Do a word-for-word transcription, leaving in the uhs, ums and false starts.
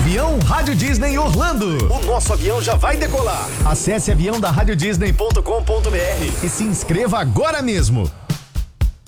Avião Rádio Disney Orlando. O nosso avião já vai decolar. Acesse avião da rádio disney ponto com ponto br e se inscreva agora mesmo.